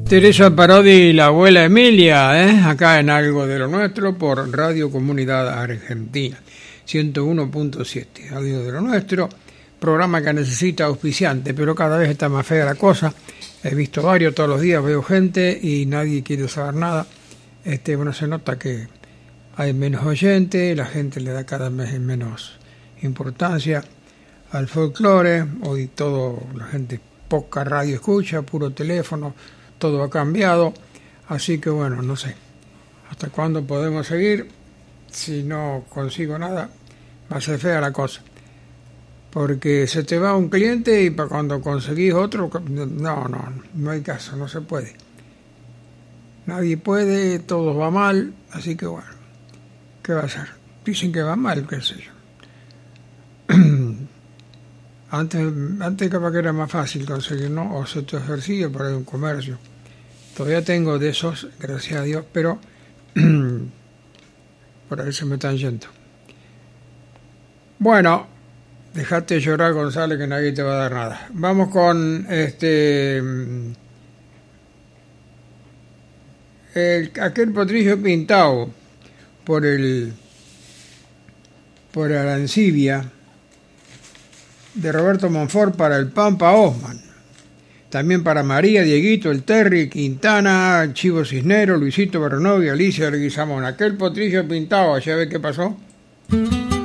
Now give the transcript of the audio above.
Teresa Parodi y la abuela Emilia, acá en Algo de lo Nuestro por Radio Comunidad Argentina 101.7. Algo de lo Nuestro, programa que necesita auspiciante, pero cada vez está más fea la cosa. He visto varios, todos los días veo gente y nadie quiere saber nada. Bueno, se nota que hay menos oyentes, la gente le da cada vez menos importancia al folclore. Hoy la gente poca radio escucha, puro teléfono, todo ha cambiado, así que bueno, no sé hasta cuándo podemos seguir. Si no consigo nada, va a ser fea la cosa, porque se te va un cliente y para cuando conseguís otro, no hay caso, no se puede, nadie puede, todo va mal, así que bueno, ¿qué va a hacer? Dicen que va mal, qué sé yo. Antes capaz que era más fácil conseguir, ¿no? O se te ejercicio para un comercio. Todavía tengo de esos, gracias a Dios, pero por ahí se me están yendo. Bueno, dejate llorar, González, que nadie te va a dar nada. Vamos con aquel potrillo pintado por Arancibia, de Roberto Monfort para el Pampa Osman. También para María, Dieguito, el Terry, Quintana, Chivo Cisnero, Luisito Bernovi, Alicia Leguizamón. Aquel potrillo pintado, ¿ya ve qué pasó?